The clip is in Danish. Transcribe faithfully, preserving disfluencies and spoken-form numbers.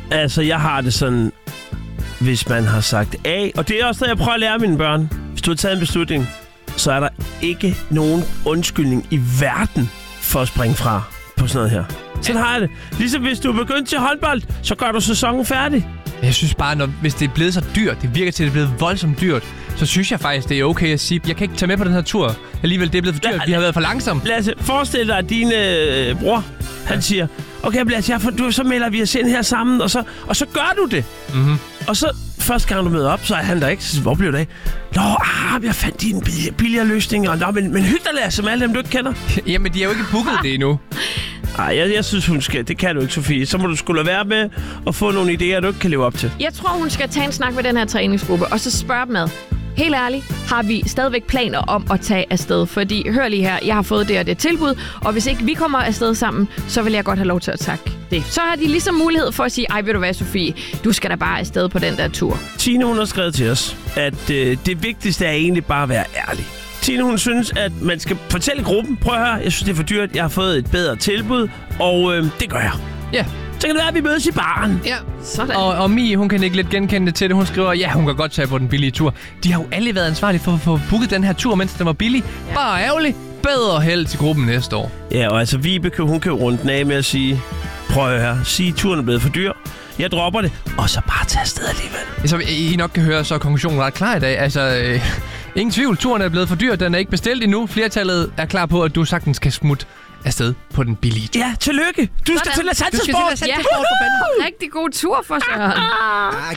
Altså, jeg har det sådan, hvis man har sagt A, og det er også det, jeg prøver at lære mine børn. Hvis du har taget en beslutning, så er der ikke nogen undskyldning i verden for at springe fra på sådan noget her. Sådan har jeg det. Ligesom hvis du er begyndt til håndbold, så gør du sæsonen færdig. Jeg synes bare, når, hvis det er blevet så dyrt, det virker til, at det er blevet voldsomt dyrt, så synes jeg faktisk, det er okay at sige, jeg kan ikke tage med på den her tur. Alligevel, det er blevet for dyrt. Vi har været for langsomme. Lad os forestille dig, at din øh, bror, han ja. siger, okay, Blas, jeg for, du, så melder vi os ind her sammen, og så, og så gør du det. Mm-hmm. Og så første gang du møder op, så er han der ikke. Så hvor blev det af? Nå, ah, jeg fandt din billigere, billigere løsning. Og, nå, men, men hyg dig, Lasse, med alle dem, du ikke kender. Jamen, de har jo ikke booket det endnu. Nej, jeg, jeg synes, hun skal. Det kan du ikke, Sofie. Så må du sgu lade være med at få nogle idéer, du ikke kan leve op til. Jeg tror, hun skal tage en snak med den her træningsgruppe, og så spørge dem ad. Helt ærligt, har vi stadigvæk planer om at tage afsted? Fordi, hør lige her, jeg har fået det og det tilbud, og hvis ikke vi kommer afsted sammen, så vil jeg godt have lov til at takke det. Så har de ligesom mulighed for at sige, ej, ved du hvad, Sofie, du skal da bare afsted på den der tur. Tine, hun har skrevet til os, at øh, det vigtigste er egentlig bare at være ærlig. Tine, hun synes, at man skal fortælle gruppen, prøv at høre, jeg synes, det er for dyrt, jeg har fået et bedre tilbud, og øh, det gør jeg. Ja. Så kan det være, at vi mødes i baren. Ja, sådan. Og, og Mie, hun kan ikke lidt genkende det til det. Hun skriver, ja, hun kan godt tage på den billige tur. De har jo alle været ansvarlige for at få booket den her tur, mens den var billig. Ja. Bare ærgerligt. Bedre held til gruppen næste år. Ja, og altså Vibeke, hun kan jo runde den af med at sige, prøv at høre, sige, turen er blevet for dyr. Jeg dropper det, og så bare tage afsted alligevel. Som I nok kan høre, så er konklusionen ret klar i dag. Altså, øh, ingen tvivl, turen er blevet for dyr. Den er ikke bestilt endnu. Flertallet er klar på, at du sagtens skal smutte afsted på den billige tur. Ja, tillykke. Du skal til Lasandsborg. Ja, rigtig god tur for Søren. Ah,